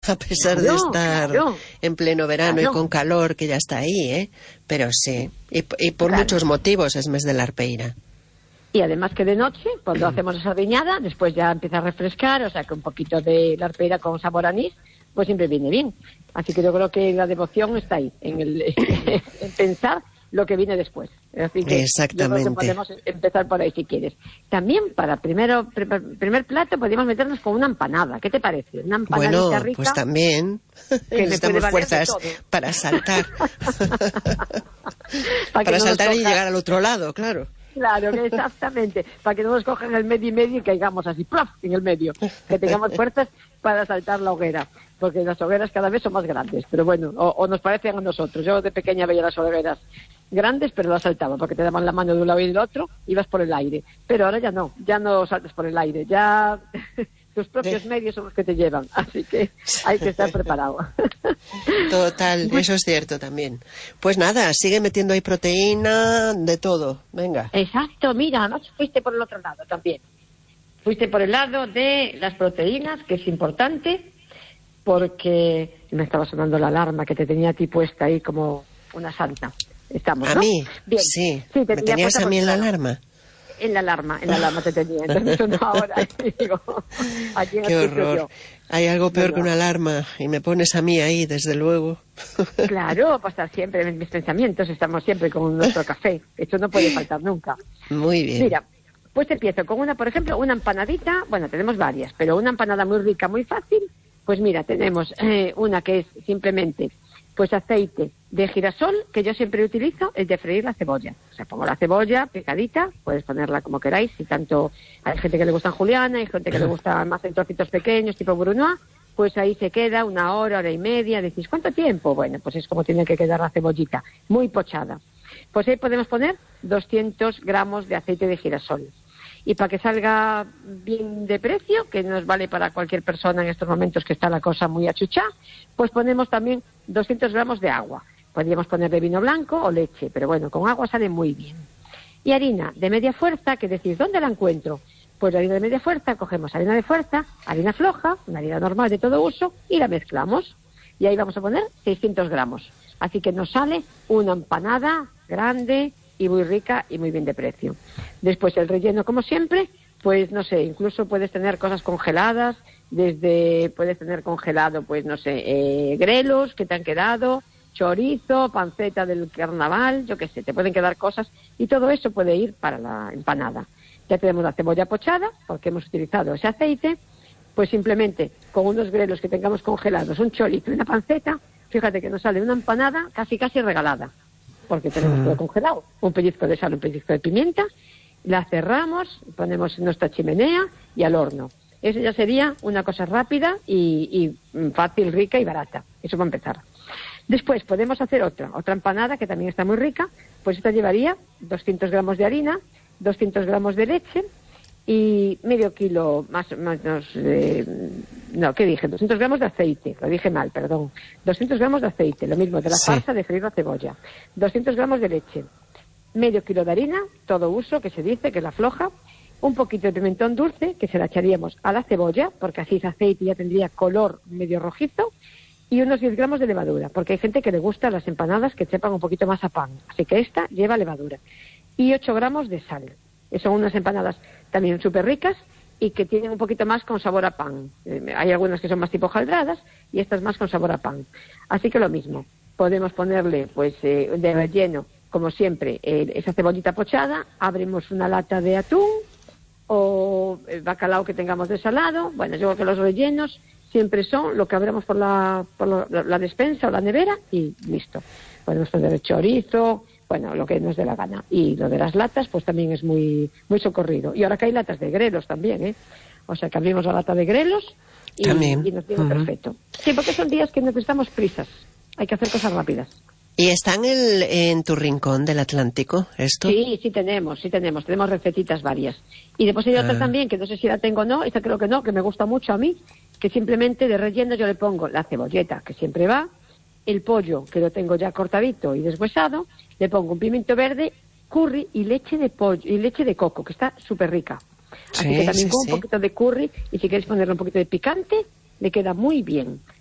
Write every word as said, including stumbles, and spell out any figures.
a pesar claro, de estar claro, en pleno verano claro. y con calor, que ya está ahí, ¿eh? Pero sí, y, y por Claro. muchos motivos es mes de la arpeira. Y además que de noche, cuando hacemos la sardiñada, después ya empieza a refrescar, o sea que un poquito de la arpeira con sabor a anís, pues siempre viene bien. Así que yo creo que la devoción está ahí, en, el, en pensar lo que viene después. Así que exactamente. Yo creo que podemos empezar por ahí si quieres. También para primero pr primer plato podríamos meternos con una empanada. ¿Qué te parece? Una empanadita bueno, rica. Pues también que necesitamos fuerzas para saltar. para para no saltar y llegar al otro lado, claro. Claro, que exactamente, para que no nos cojan el medio y medio y caigamos así, ¡plaf!, en el medio, que tengamos fuerzas para saltar la hoguera, porque las hogueras cada vez son más grandes, pero bueno, o, o nos parecen a nosotros. Yo de pequeña veía las hogueras grandes, pero las saltaba, porque te daban la mano de un lado y del otro, ibas por el aire, pero ahora ya no, ya no saltas por el aire, ya tus propios medios son los que te llevan, así que hay que estar preparado. Total, eso es cierto también. Pues nada, sigue metiendo ahí proteína, de todo, venga. Exacto, mira, además fuiste por el otro lado también. Fuiste por el lado de las proteínas, que es importante, porque me estaba sonando la alarma que te tenía a ti puesta ahí como una santa. Estamos, ¿A ¿no? mí? Bien. Sí, sí te ¿me tenías a mí en la alarma? En la alarma, en la alarma te tenía. Entonces sonó ahora y digo, aquí en Qué horror. Yo. Hay algo peor no, no. que una alarma y me pones a mí ahí, desde luego. Claro, para estar siempre en mis pensamientos, estamos siempre con nuestro café. Eso no puede faltar nunca. Muy bien. Mira, pues te empiezo con una, por ejemplo, una empanadita. Bueno, tenemos varias, pero una empanada muy rica, muy fácil. Pues mira, tenemos eh, una que es simplemente pues aceite de girasol, que yo siempre utilizo, es de freír la cebolla. O sea, pongo la cebolla picadita, puedes ponerla como queráis, si tanto hay gente que le gusta en juliana, hay gente que le gusta más en trocitos pequeños, tipo brunoise, pues ahí se queda una hora, hora y media. Decís, ¿cuánto tiempo? Bueno, pues es como tiene que quedar la cebollita, muy pochada. Pues ahí podemos poner doscientos gramos de aceite de girasol. Y para que salga bien de precio, que nos vale para cualquier persona en estos momentos que está la cosa muy achuchá, pues ponemos también doscientos gramos de agua. Podríamos poner de vino blanco o leche, pero bueno, con agua sale muy bien. Y harina de media fuerza, que decís, ¿dónde la encuentro? Pues la harina de media fuerza, cogemos harina de fuerza, harina floja, una harina normal de todo uso, y la mezclamos. Y ahí vamos a poner seiscientos gramos. Así que nos sale una empanada grande y muy rica y muy bien de precio. Después el relleno, como siempre, pues no sé, incluso puedes tener cosas congeladas, desde puedes tener congelado, pues no sé, eh, grelos que te han quedado, chorizo, panceta del carnaval, yo qué sé, te pueden quedar cosas y todo eso puede ir para la empanada. Ya tenemos la cebolla pochada, porque hemos utilizado ese aceite, pues simplemente con unos grelos que tengamos congelados, un chorizo y una panceta, fíjate que nos sale una empanada casi casi regalada, porque tenemos todo congelado, un pellizco de sal, un pellizco de pimienta, la cerramos, ponemos en nuestra chimenea y al horno. Eso ya sería una cosa rápida y, y fácil, rica y barata. Eso va a empezar. Después podemos hacer otra, otra empanada que también está muy rica, pues esta llevaría doscientos gramos de harina, doscientos gramos de leche y medio kilo más o menos, eh, no, ¿qué dije? doscientos gramos de aceite, lo dije mal, perdón. doscientos gramos de aceite, lo mismo, de la sí. salsa de freír la cebolla. doscientos gramos de leche, medio kilo de harina, todo uso, que se dice, que es la floja, un poquito de pimentón dulce, que se la echaríamos a la cebolla, porque así ese aceite ya tendría color medio rojizo, y unos diez gramos de levadura, porque hay gente que le gusta las empanadas que sepan un poquito más a pan, así que esta lleva levadura. Y ocho gramos de sal. Son unas empanadas también súper ricas y que tienen un poquito más con sabor a pan. Eh, hay algunas que son más tipo jaldradas y estas más con sabor a pan. Así que lo mismo, podemos ponerle pues eh, de relleno, como siempre, eh, esa cebollita pochada, abrimos una lata de atún o el bacalao que tengamos desalado. Bueno, yo creo que los rellenos siempre son lo que abramos por la, por la, la despensa o la nevera y listo. Podemos poner el chorizo, bueno, lo que nos dé la gana. Y lo de las latas, pues también es muy muy socorrido. Y ahora que hay latas de grelos también, ¿eh? O sea, que abrimos la lata de grelos y, y nos viene uh-huh. perfecto. Sí, porque son días que necesitamos prisas. Hay que hacer cosas rápidas. ¿Y está en, el, en tu rincón del Atlántico esto? Sí, sí tenemos, sí tenemos. Tenemos recetitas varias. Y después hay otra ah. también, que no sé si la tengo o no, esta creo que no, que me gusta mucho a mí, que simplemente de relleno yo le pongo la cebolleta, que siempre va, el pollo, que lo tengo ya cortadito y deshuesado, le pongo un pimiento verde, curry y leche de pollo y leche de coco, que está súper rica. Así sí, que también sí, con sí. un poquito de curry, y si queréis ponerle un poquito de picante, le queda muy bien.